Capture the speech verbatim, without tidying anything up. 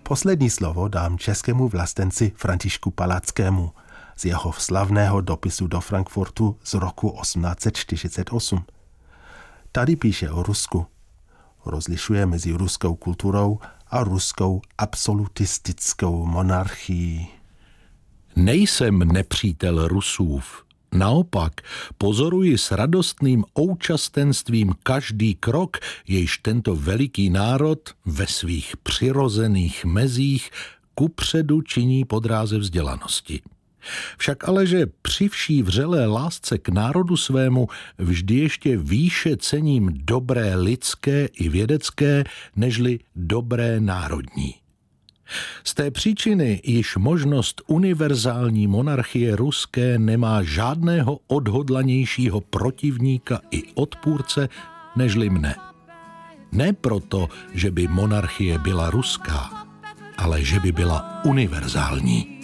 Poslední slovo dám českému vlastenci Františku Palackému z jeho slavného dopisu do Frankfurtu z roku osmnáct set čtyřicet osm. Tady píše o Rusku. Rozlišuje mezi ruskou kulturou a ruskou absolutistickou monarchií. Nejsem nepřítel Rusův. Naopak pozoruji s radostným oučastenstvím každý krok, jejž tento veliký národ ve svých přirozených mezích kupředu činí po dráze vzdělanosti. Však ale, že při vší vřelé lásce k národu svému vždy ještě výše cením dobré lidské i vědecké, nežli dobré národní. Z té příčiny již možnost univerzální monarchie ruské nemá žádného odhodlanějšího protivníka i odpůrce nežli mne. Ne proto, že by monarchie byla ruská, ale že by byla univerzální.